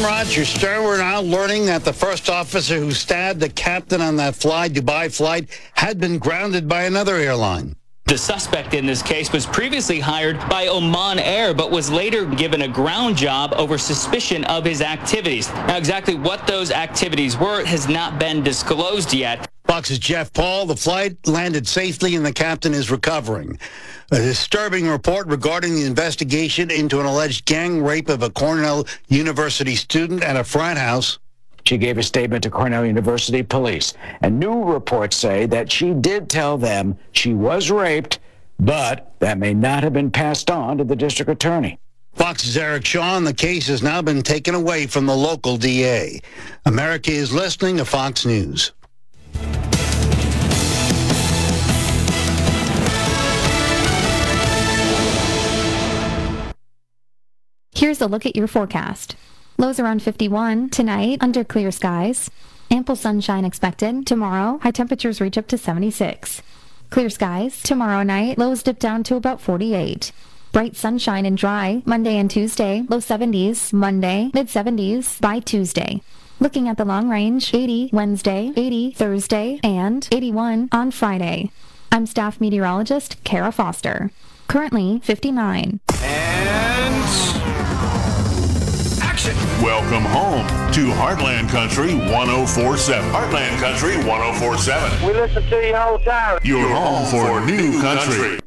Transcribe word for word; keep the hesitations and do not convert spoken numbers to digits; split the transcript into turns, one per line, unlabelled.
I'm Roger Stern. We're now learning that the first officer who stabbed the captain on that Fly Dubai flight had been grounded by another airline.
The suspect in this case was previously hired by Oman Air, but was later given a ground job over suspicion of his activities. Now, exactly what those activities were has not been disclosed yet.
Fox's Jeff Paul. The flight landed safely and the captain is recovering. A disturbing report regarding the investigation into an alleged gang rape of a Cornell University student at a frat house.
She gave a statement to Cornell University police, and new reports say that she did tell them she was raped, but that may not have been passed on to the district attorney.
Fox's Eric Shaw. The case has now been taken away from the local D A. America is listening to Fox News.
Here's a look at your forecast. Lows around fifty-one tonight under clear skies. Ample sunshine expected. Tomorrow, high temperatures reach up to seventy-six. Clear skies. Tomorrow night, lows dip down to about forty-eight. Bright sunshine and dry Monday and Tuesday. Low seventies Monday, mid seventies by Tuesday. Looking at the long range, eighty Wednesday, eighty Thursday, and eighty-one on Friday. I'm staff meteorologist Kara Foster. Currently fifty-nine.
And action!
Welcome home to Heartland Country one oh four point seven. Heartland Country one oh four point seven.
We listen to you all the time.
Your home for new country.